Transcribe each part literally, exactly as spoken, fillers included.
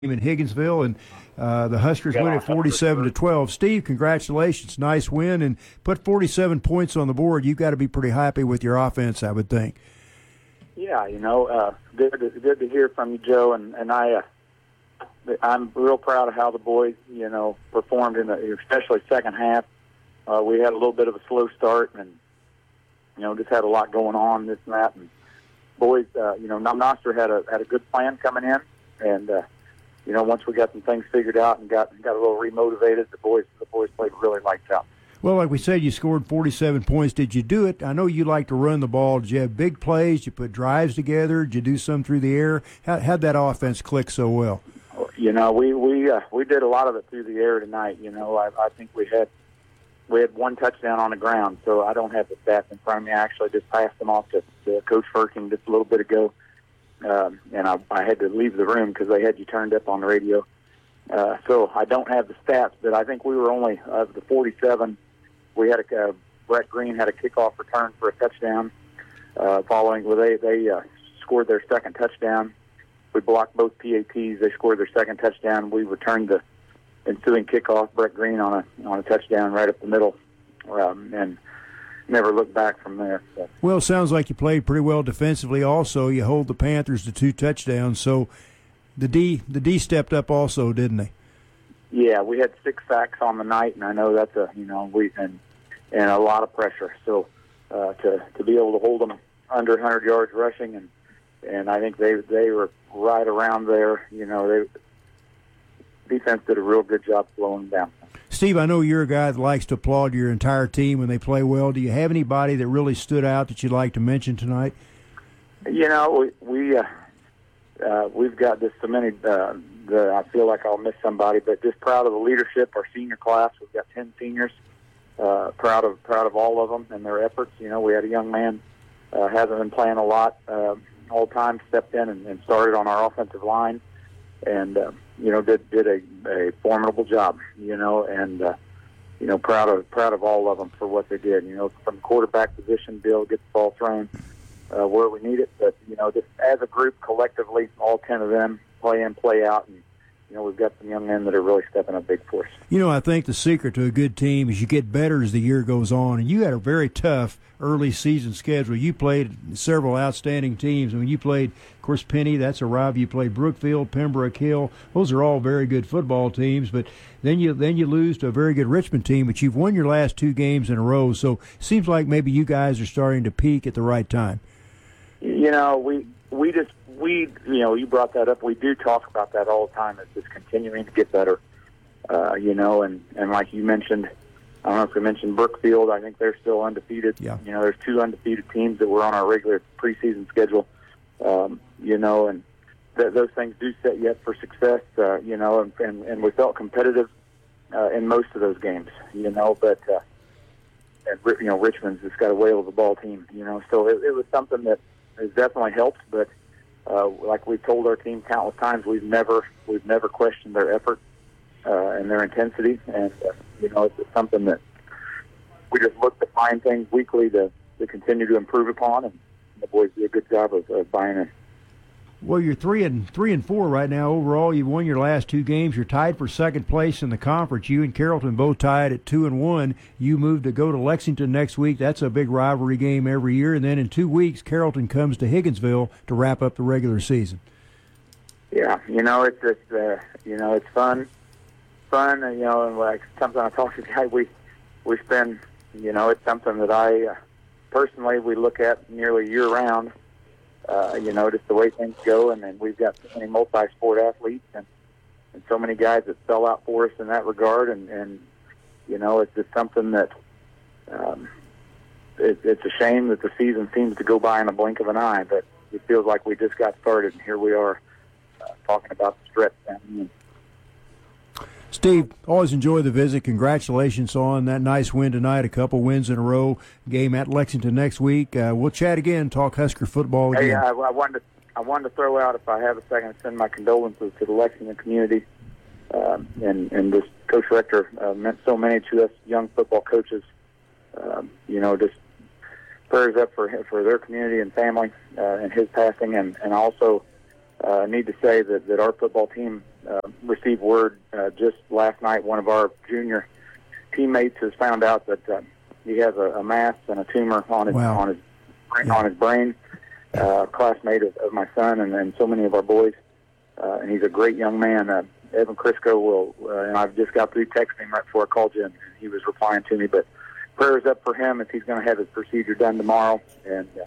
in Higginsville, and uh, the Huskers win at forty-seven to twelve. Steve, congratulations. Nice win, and put forty-seven points on the board. You've got to be pretty happy with your offense, I would think. Yeah, you know, uh, good, to, good to hear from you, Joe, and, and I, uh, I'm real proud of how the boys, you know, performed in the, especially second half. Uh, we had a little bit of a slow start, and, you know, just had a lot going on, this and that, and boys, uh, you know, Noster had a had a good plan coming in, and, uh, you know, once we got some things figured out and got got a little remotivated, the boys the boys played really lights out. Well, like we said, you scored forty-seven points. Did you do it? I know you like to run the ball. Did you have big plays? Did you put drives together? Did you do some through the air? How how'd that offense click so well? You know, we we uh, we did a lot of it through the air tonight. You know, I, I think we had we had one touchdown on the ground. So I don't have the stats in front of me. I actually just passed them off to, to Coach Firkin just a little bit ago. Um, and I, I had to leave the room because they had you turned up on the radio. Uh, so I don't have the stats, but I think we were only, of the forty-seven, we had a, uh, Brett Green had a kickoff return for a touchdown. Uh, following, well, they, they uh, scored their second touchdown. We blocked both P A Ts. They scored their second touchdown. We returned the ensuing kickoff, Brett Green on a on a touchdown right up the middle, um, and never looked back from there. So. Well, it sounds like you played pretty well defensively also. You hold the Panthers to two touchdowns, so the D the D stepped up also, didn't they? Yeah, we had six sacks on the night, and I know that's a, you know, we and, and a lot of pressure. So uh, to to be able to hold them under one hundred yards rushing, and and I think they they were right around there. You know, they defense did a real good job slowing them down. Steve, I know you're a guy that likes to applaud your entire team when they play well. Do you have anybody that really stood out that you'd like to mention tonight? You know, we, we uh, uh, we've got just so many. Uh, the, I feel like I'll miss somebody, but just proud of the leadership. Our senior class, we've got ten seniors. Uh, proud of proud of all of them and their efforts. You know, we had a young man uh, hasn't been playing a lot uh, all the time, stepped in and, and started on our offensive line, and uh, you know did did a, a formidable job. You know, and uh, you know proud of proud of all of them for what they did. You know, from quarterback position, Bill gets the ball thrown uh, where we need it, but you know, just as a group, collectively, all ten of them play in, play out, and you know, we've got some young men that are really stepping up big for us. You know, I think the secret to a good team is you get better as the year goes on, and you had a very tough early season schedule. You played several outstanding teams. I mean, you played, of course, Penny, that's a rival. You played Brookfield, Pembroke Hill. Those are all very good football teams, but then you then you lose to a very good Richmond team, but you've won your last two games in a row, so it seems like maybe you guys are starting to peak at the right time. You know, we we just, we, you know, you brought that up. We do talk about that all the time. It's just continuing to get better, uh, you know, and, and like you mentioned, I don't know if we mentioned Brookfield. I think they're still undefeated. Yeah. You know, there's two undefeated teams that were on our regular preseason schedule, um, you know, and th- those things do set you up for success, uh, you know, and, and, and we felt competitive uh, in most of those games, you know, but, uh, and, you know, Richmond's just got a whale of a ball team, you know, so it, it was something that has definitely helped, but uh, like we've told our team countless times, we've never we've never questioned their effort uh, and their intensity, and uh, you know, it's just something that we just look to find things weekly to, to continue to improve upon, and the boys do a good job of, of buying in. Well, you're three and three and four right now overall. You've won your last two games. You're tied for second place in the conference. You and Carrollton both tied at two and one. You moved to go to Lexington next week. That's a big rivalry game every year. And then in two weeks, Carrollton comes to Higginsville to wrap up the regular season. Yeah, you know, it's just uh, you know, it's fun, fun. You know, and like sometimes I talk to guys, we we spend, you know, it's something that I uh, personally we look at nearly year round. Uh, you know, just the way things go, and then we've got so many multi-sport athletes and, and so many guys that sell out for us in that regard, and, and you know, it's just something that um, it, it's a shame that the season seems to go by in a blink of an eye, but it feels like we just got started, and here we are uh, talking about the stretch down the end. Steve, always enjoy the visit. Congratulations on that nice win tonight, a couple wins in a row. Game at Lexington next week. Uh, we'll chat again, talk Husker football again. Hey, I, I, wanted to, I wanted to throw out, if I have a second, send my condolences to the Lexington community. Um, and, and this Coach Rector uh, meant so many to us young football coaches. Um, you know, just prayers up for for their community and family uh, and his passing. And, and also uh, need to say that, that our football team uh, received word uh, just last night. One of our junior teammates has found out that uh, he has a, a mass and a tumor on his wow. on his yeah. on his brain. Uh, classmate of, of my son and, and so many of our boys, uh, and he's a great young man. Uh, Evan Crisco will, uh, and I've just got through texting him right before I called you, and he was replying to me. But prayers up for him if he's going to have his procedure done tomorrow and uh,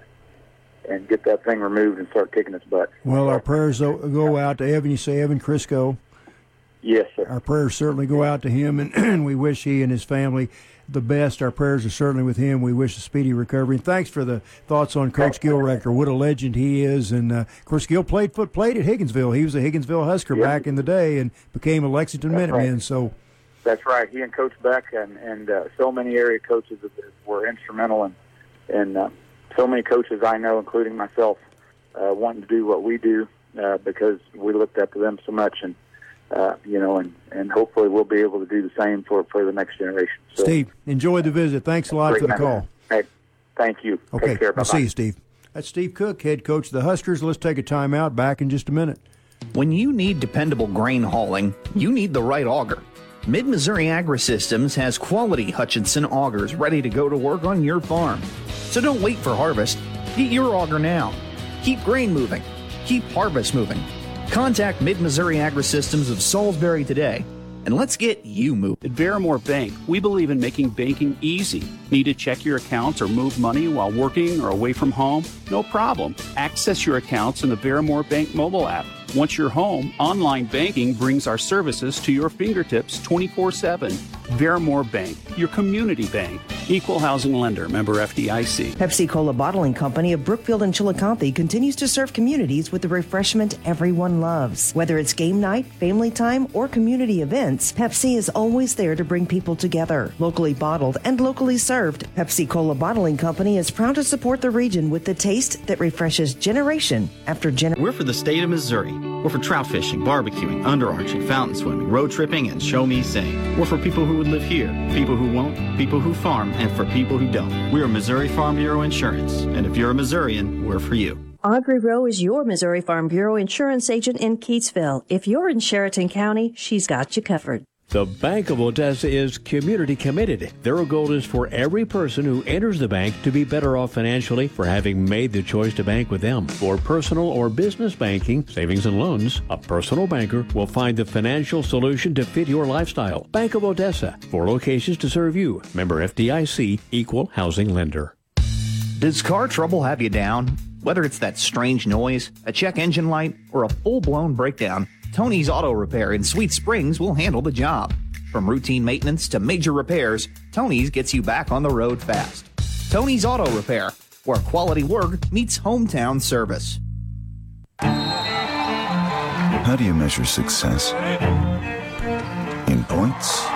and get that thing removed and start kicking its butt. Well, our prayers go out to Evan. You say Evan Crisco. Yes, sir. Our prayers certainly go out to him, and, and we wish he and his family the best. Our prayers are certainly with him. We wish a speedy recovery. And thanks for the thoughts on Coach Gilrector. What a legend he is. And, uh, of course, Gil played foot played at Higginsville. He was a Higginsville Husker yep. back in the day and became a Lexington That's Minuteman. Right. So That's right. He and Coach Beck and, and uh, so many area coaches were instrumental, and, and uh, so many coaches I know, including myself, uh, wanting to do what we do uh, because we looked up to them so much. And Uh, you know, and, and hopefully we'll be able to do the same for, for the next generation. So, Steve, enjoy the visit. Thanks a lot for the man. call. Hey, thank you. Okay, Take care. I'll see you, Steve. That's Steve Cook, head coach of the Huskers. Let's take a timeout. Back in just a minute. When you need dependable grain hauling, you need the right auger. Mid-Missouri Agri-Systems has quality Hutchinson augers ready to go to work on your farm. So don't wait for harvest. Get your auger now. Keep grain moving. Keep harvest moving. Contact Mid-Missouri Agri-Systems of Salisbury today, and let's get you moving. At Barrymore Bank, we believe in making banking easy. Need to check your accounts or move money while working or away from home? No problem. Access your accounts in the Barrymore Bank mobile app. Once you're home, online banking brings our services to your fingertips twenty-four seven. Barrymore Bank, your community bank. Equal housing lender, member F D I C. Pepsi-Cola Bottling Company of Brookfield and Chillicothe continues to serve communities with the refreshment everyone loves. Whether it's game night, family time, or community events, Pepsi is always there to bring people together. Locally bottled and locally served, Pepsi-Cola Bottling Company is proud to support the region with the taste that refreshes generation after generation. We're for the state of Missouri. We're for trout fishing, barbecuing, underarching, fountain swimming, road tripping, and show me sing. We're for people who would live here, people who won't, people who farm, and for people who don't. We are Missouri Farm Bureau Insurance, and if you're a Missourian, we're for you. Audrey Rowe is your Missouri Farm Bureau insurance agent in Keatsville. If you're in Sheraton County, she's got you covered. The Bank of Odessa is community committed. Their goal is for every person who enters the bank to be better off financially for having made the choice to bank with them. For personal or business banking, savings and loans, a personal banker will find the financial solution to fit your lifestyle. Bank of Odessa, four locations to serve you. Member F D I C, equal housing lender. Does car trouble have you down? Whether it's that strange noise, a check engine light, or a full-blown breakdown, Tony's Auto Repair in Sweet Springs will handle the job. From routine maintenance to major repairs, Tony's gets you back on the road fast. Tony's Auto Repair, where quality work meets hometown service. How do you measure success? In points?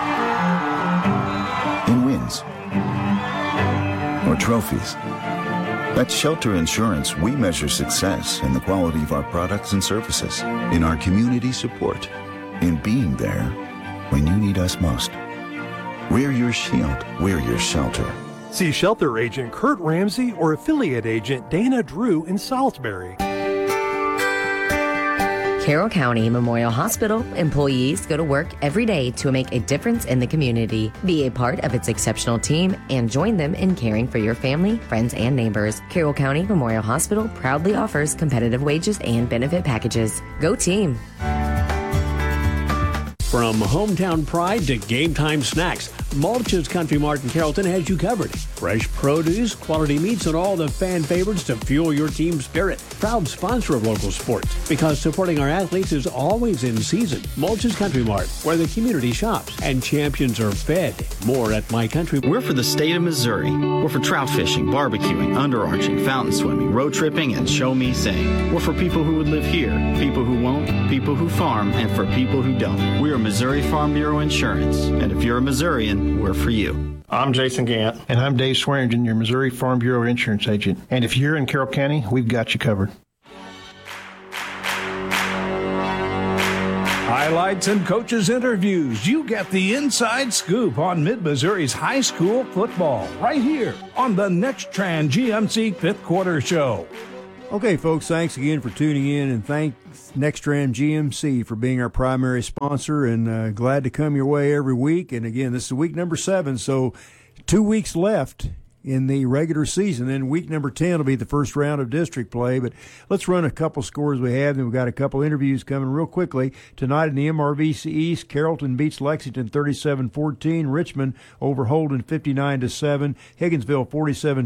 In wins? Or trophies? At Shelter Insurance, we measure success in the quality of our products and services, in our community support, in being there when you need us most. We're your shield. We're your shelter. See Shelter Agent Kurt Ramsey or Affiliate Agent Dana Drew in Salisbury. Carroll County Memorial Hospital employees go to work every day to make a difference in the community. Be a part of its exceptional team and join them in caring for your family, friends, and neighbors. Carroll County Memorial Hospital proudly offers competitive wages and benefit packages. Go team! From hometown pride to game time snacks, Mulch's Country Mart in Carrollton has you covered. Fresh produce, quality meats, and all the fan favorites to fuel your team spirit. Proud sponsor of local sports, because supporting our athletes is always in season. Mulch's Country Mart, where the community shops and champions are fed. More at My Country. We're for the state of Missouri. We're for trout fishing, barbecuing, underarching, fountain swimming, road tripping, and show me sing. We're for people who would live here, people who won't, people who farm, and for people who don't. We are Missouri Farm Bureau Insurance, and if you're a Missourian, we're for you. I'm Jason Gant. And I'm Dave Swearingen, your Missouri Farm Bureau Insurance Agent. And if you're in Carroll County, we've got you covered. Highlights and coaches' interviews. You get the inside scoop on Mid-Missouri's high school football right here on the Next Trend G M C Fifth Quarter Show. Okay, folks, thanks again for tuning in, and thanks Nextran G M C for being our primary sponsor, and uh, glad to come your way every week. And again, this is week number seven, so two weeks left in the regular season. Then week number ten will be the first round of district play. But let's run a couple scores we have. Then we've got a couple interviews coming real quickly. Tonight in the M R V C East, Carrollton beats Lexington thirty-seven fourteen. Richmond over Holden fifty-nine to seven. Higginsville forty-seven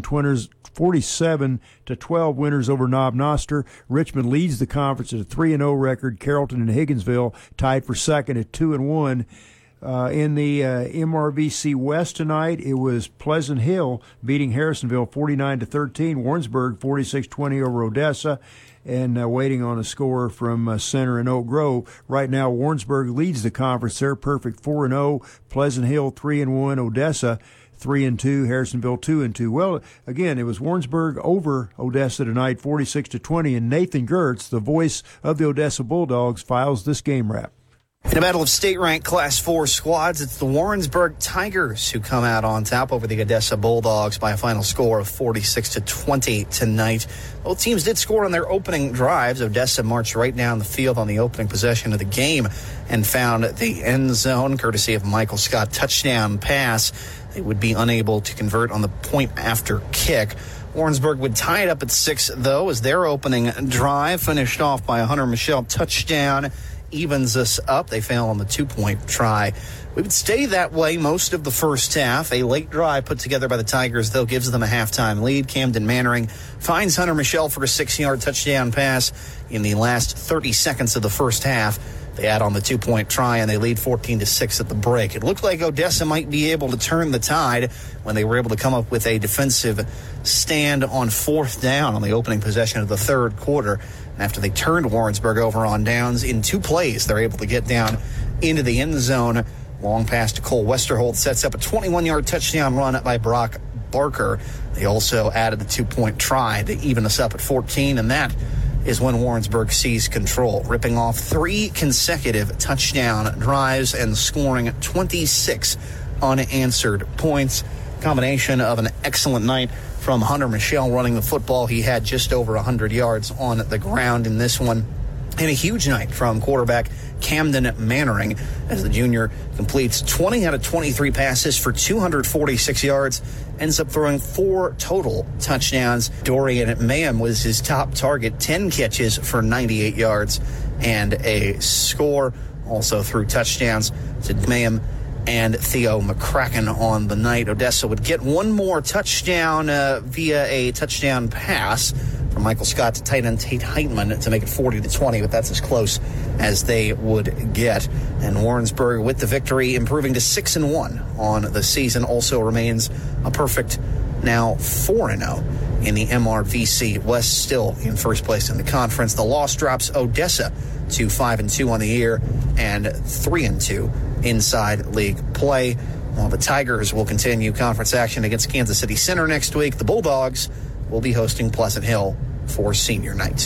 to twelve winners over Knob Noster. Richmond leads the conference at a three and oh record. Carrollton and Higginsville tied for second at two and one. Uh, in the uh, M R V C West tonight, it was Pleasant Hill beating Harrisonville forty-nine to thirteen. Warrensburg forty-six twenty over Odessa, and uh, waiting on a score from uh, Center and Oak Grove. Right now, Warrensburg leads the conference. They're perfect four and oh. Pleasant Hill three and one. Odessa three and two. Harrisonville two and two. Well, again, it was Warrensburg over Odessa tonight, forty-six to twenty. And Nathan Gertz, the voice of the Odessa Bulldogs, files this game wrap. In a battle of state-ranked Class four squads, it's the Warrensburg Tigers who come out on top over the Odessa Bulldogs by a final score of forty-six to twenty tonight. Both teams did score on their opening drives. Odessa marched right down the field on the opening possession of the game and found the end zone, courtesy of Michael Scott touchdown pass. They would be unable to convert on the point after kick. Warrensburg would tie it up at six, though, as their opening drive finished off by a Hunter Michelle touchdown. Evens us up. They fail on the two-point try. We would stay that way most of the first half. A late drive put together by the Tigers, though, gives them a halftime lead. Camden Mannering finds Hunter Michelle for a six-yard touchdown pass in the last thirty seconds of the first half. They add on the two-point try, and they lead fourteen to six at the break. It looked like Odessa might be able to turn the tide when they were able to come up with a defensive stand on fourth down on the opening possession of the third quarter. After they turned Warrensburg over on downs in two plays, they're able to get down into the end zone. Long pass to Cole Westerholt sets up a twenty-one-yard touchdown run by Brock Barker. They also added the two-point try to even us up at fourteen, and that is when Warrensburg seized control, ripping off three consecutive touchdown drives and scoring twenty-six unanswered points. Combination of an excellent night from Hunter Michelle running the football. He had just over one hundred yards on the ground in this one. And a huge night from quarterback Camden Mannering as the junior completes twenty out of twenty-three passes for two hundred forty-six yards, ends up throwing four total touchdowns. Dorian Mayhem was his top target, ten catches for ninety-eight yards and a score. Also threw touchdowns to Mayhem and Theo McCracken on the night. Odessa would get one more touchdown uh, via a touchdown pass from Michael Scott to tight end Tate Heitman to make it forty to twenty, but that's as close as they would get. And Warrensburg with the victory, improving to six and one on the season, also remains a perfect now four and oh in the M R V C West, still in first place in the conference. The loss drops Odessa to five and two on the year and three and two inside league play. While the Tigers will continue conference action against Kansas City Center next week, the Bulldogs will be hosting Pleasant Hill for senior night.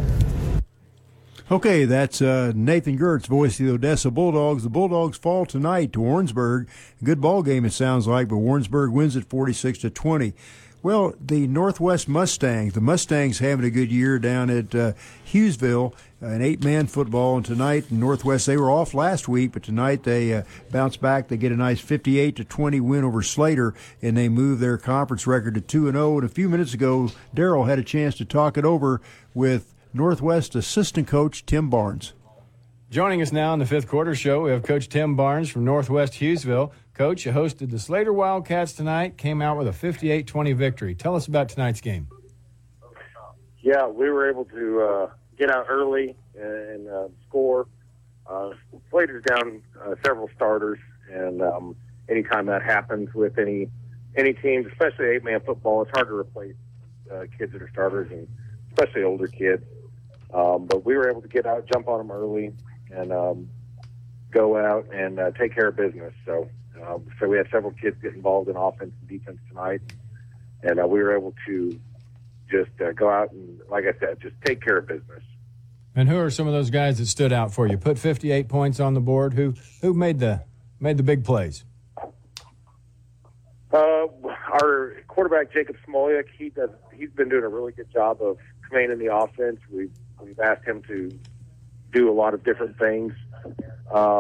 Okay, that's uh, Nathan Gertz, voice of the Odessa Bulldogs. The Bulldogs fall tonight to Warrensburg. Good ball game, it sounds like, but Warrensburg wins it forty-six to twenty. Well, the Northwest Mustangs, the Mustangs having a good year down at uh, Hughesville, uh, an eight-man football, and tonight Northwest, they were off last week, but tonight they uh, bounce back. They get a nice fifty-eight to twenty win over Slater, and they move their conference record to two and oh. And a few minutes ago, Darrell had a chance to talk it over with Northwest assistant coach Tim Barnes. Joining us now in the fifth quarter show, we have Coach Tim Barnes from Northwest Hughesville. Coach, you hosted the Slater Wildcats tonight, came out with a fifty-eight twenty victory. Tell us about tonight's game. Yeah, we were able to uh, get out early and uh, score. Uh, Slater's down uh, several starters, and um, anytime that happens with any any teams, especially eight-man football, it's hard to replace uh, kids that are starters, and especially older kids. Um, but we were able to get out, jump on them early, and um, go out and uh, take care of business. So. Uh, so we had several kids get involved in offense and defense tonight, and uh, we were able to just uh, go out and, like I said, just take care of business. And who are some of those guys that stood out for you? Put fifty-eight points on the board. Who who made the made the big plays? Uh, our quarterback Jacob Smolik, he does. He's been doing a really good job of man in the offense. We've, we've asked him to do a lot of different things. Uh,